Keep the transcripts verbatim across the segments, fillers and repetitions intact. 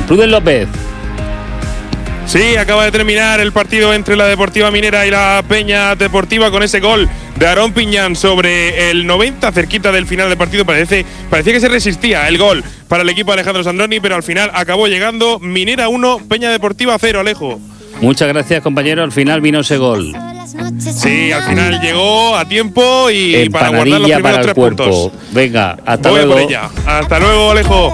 Pruden López. Sí, acaba de terminar el partido entre la Deportiva Minera y la Peña Deportiva con ese gol de Aarón Piñán sobre el noventa, cerquita del final del partido. Parece, parecía que se resistía el gol para el equipo de Alejandro Sandroni, pero al final acabó llegando. Minera uno, Peña Deportiva cero, Alejo. Muchas gracias, compañero. Al final vino ese gol. Sí, al final llegó a tiempo y para guardar los primeros tres puntos. Venga, hasta Voy luego. por ella. Hasta luego, Alejo.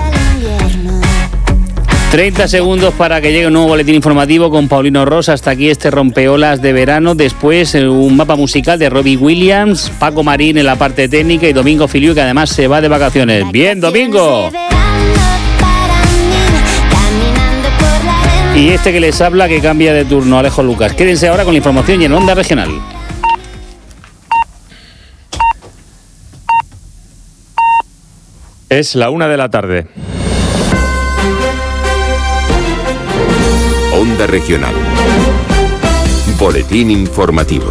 treinta segundos para que llegue un nuevo boletín informativo con Paulino Rosa. Hasta aquí este rompeolas de verano. Después un mapa musical de Robbie Williams, Paco Marín en la parte técnica y Domingo Filiu, que además se va de vacaciones. Bien, Domingo. Y este que les habla, que cambia de turno, Alejo Lucas. Quédense ahora con la información y en Onda Regional. Es la una de la tarde. Onda Regional. Boletín informativo.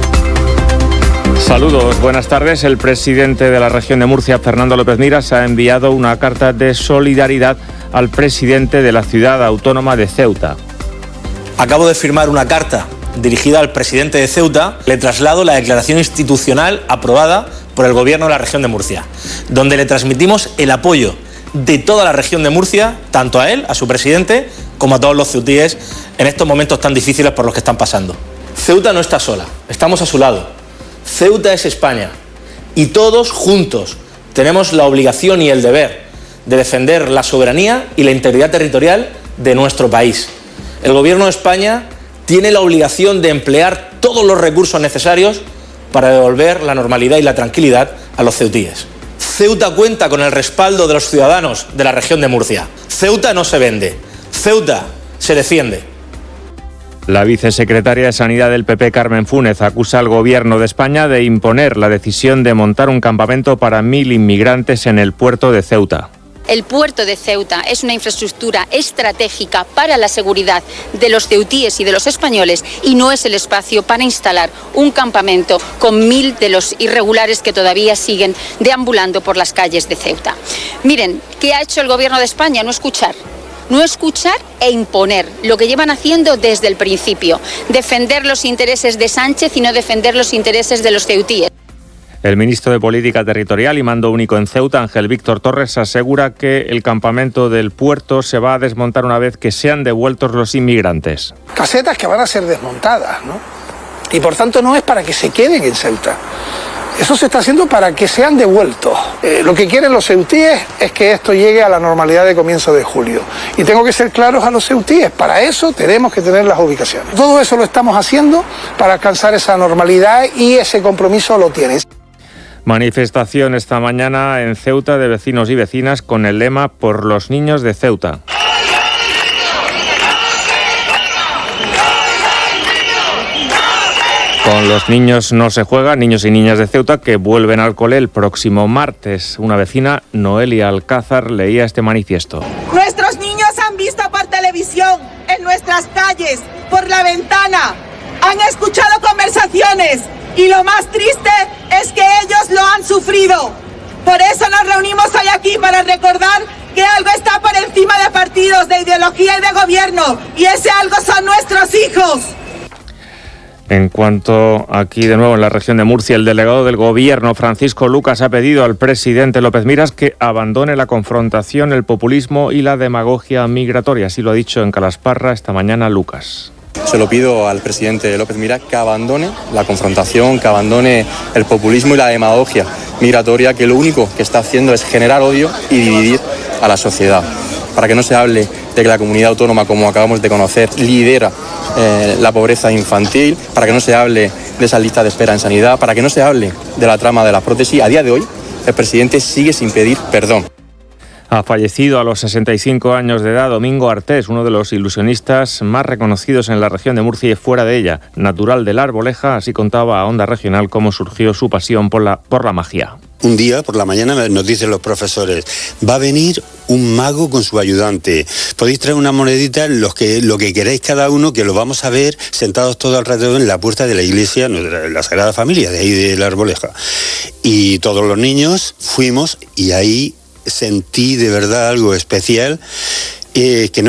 Saludos, buenas tardes. El presidente de la región de Murcia, Fernando López Miras, ha enviado una carta de solidaridad al presidente de la ciudad autónoma de Ceuta. Acabo de firmar una carta dirigida al presidente de Ceuta. Le traslado la declaración institucional aprobada por el gobierno de la región de Murcia, donde le transmitimos el apoyo de toda la región de Murcia, tanto a él, a su presidente, como a todos los ceutíes en estos momentos tan difíciles por los que están pasando. Ceuta no está sola, estamos a su lado. Ceuta es España y todos juntos tenemos la obligación y el deber de defender la soberanía y la integridad territorial de nuestro país. El gobierno de España tiene la obligación de emplear todos los recursos necesarios para devolver la normalidad y la tranquilidad a los ceutíes. Ceuta cuenta con el respaldo de los ciudadanos de la región de Murcia. Ceuta no se vende, Ceuta se defiende. La vicesecretaria de Sanidad del P P, Carmen Fúnez, acusa al Gobierno de España de imponer la decisión de montar un campamento para mil inmigrantes en el puerto de Ceuta. El puerto de Ceuta es una infraestructura estratégica para la seguridad de los ceutíes y de los españoles y no es el espacio para instalar un campamento con mil de los irregulares que todavía siguen deambulando por las calles de Ceuta. Miren, ¿qué ha hecho el Gobierno de España? No escuchar. No escuchar e imponer, lo que llevan haciendo desde el principio. Defender los intereses de Sánchez y no defender los intereses de los ceutíes. El ministro de Política Territorial y Mando Único en Ceuta, Ángel Víctor Torres, asegura que el campamento del puerto se va a desmontar una vez que sean devueltos los inmigrantes. Casetas que van a ser desmontadas, ¿no? Y por tanto no es para que se queden en Ceuta. Eso se está haciendo para que sean devueltos. Eh, lo que quieren los ceutíes es que esto llegue a la normalidad de comienzo de julio. Y tengo que ser claros a los ceutíes. Para eso tenemos que tener las ubicaciones. Todo eso lo estamos haciendo para alcanzar esa normalidad y ese compromiso lo tienes. Manifestación esta mañana en Ceuta de vecinos y vecinas con el lema "Por los niños de Ceuta". Con los niños no se juega, niños y niñas de Ceuta que vuelven al cole el próximo martes. Una vecina, Noelia Alcázar, leía este manifiesto. Nuestros niños han visto por televisión, en nuestras calles, por la ventana, han escuchado conversaciones y lo más triste es que ellos lo han sufrido. Por eso nos reunimos hoy aquí para recordar que algo está por encima de partidos, de ideología y de gobierno, y ese algo son nuestros hijos. En cuanto aquí de nuevo en la región de Murcia, el delegado del Gobierno, Francisco Lucas, ha pedido al presidente López Miras que abandone la confrontación, el populismo y la demagogia migratoria. Así lo ha dicho en Calasparra esta mañana Lucas. Se lo pido al presidente López Miras que abandone la confrontación, que abandone el populismo y la demagogia migratoria, que lo único que está haciendo es generar odio y dividir a la sociedad. Para que no se hable de que la comunidad autónoma, como acabamos de conocer, lidera eh, la pobreza infantil, para que no se hable de esa lista de espera en sanidad, para que no se hable de la trama de las prótesis. A día de hoy, el presidente sigue sin pedir perdón. Ha fallecido a los sesenta y cinco años de edad Domingo Artés, uno de los ilusionistas más reconocidos en la región de Murcia y fuera de ella. Natural de La Arboleja, así contaba a Onda Regional cómo surgió su pasión por la, por la magia. Un día por la mañana nos dicen los profesores, va a venir un mago con su ayudante, podéis traer una monedita, los que, lo que queráis cada uno, que lo vamos a ver sentados todos alrededor en la puerta de la iglesia, de la Sagrada Familia, de ahí de La Arboleja. Y todos los niños fuimos y ahí sentí de verdad algo especial, eh, que no